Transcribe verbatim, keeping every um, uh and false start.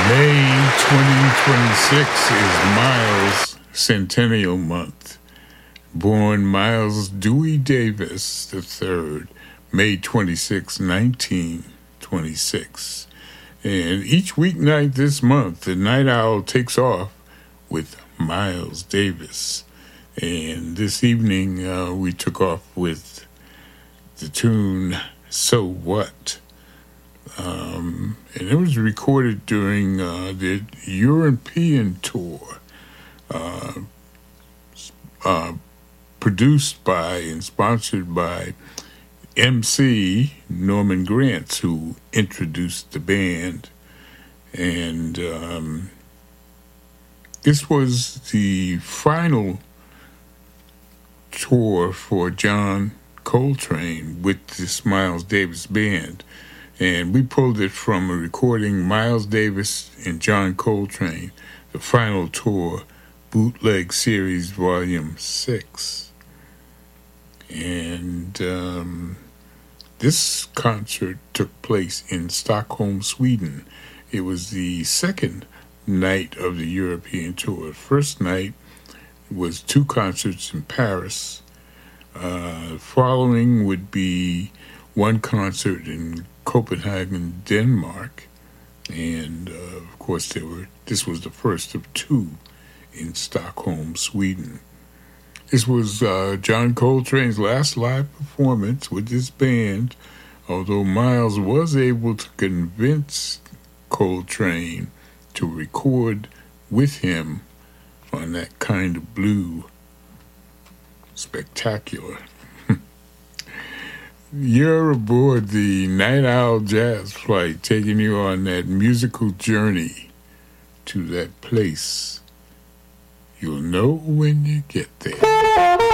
May twenty twenty-six is Miles Centennial Month. Born Miles Dewey Davis the third, May twenty-sixth, nineteen twenty-six. And each weeknight this month, the Night Owl takes off with Miles Davis. And this evening, uh, we took off with the tune So What? Um, and it was recorded during uh, the European tour, uh, uh, produced by and sponsored by M C Norman Granz, who introduced the band. And um, this was the final tour for John Coltrane with this Miles Davis band. And we pulled it from a recording, Miles Davis and John Coltrane, the final tour, Bootleg Series Volume six. And um, this concert took place in Stockholm, Sweden. It was the second night of the European tour. First night was two concerts in Paris. Uh, following would be one concert in Copenhagen, Denmark, and uh, of course there were. This was the first of two in Stockholm, Sweden. This was uh, John Coltrane's last live performance with this band, although Miles was able to convince Coltrane to record with him on That Kind of Blue. Spectacular. You're aboard the Night Owl Jazz Flight, taking you on that musical journey to that place you'll know when you get there.